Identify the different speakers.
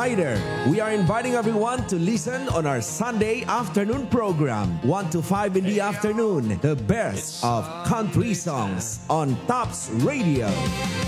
Speaker 1: Rider. We are inviting everyone to listen on our Sunday afternoon program, 1 to 5 in the afternoon, the best of country songs on Tops Radio.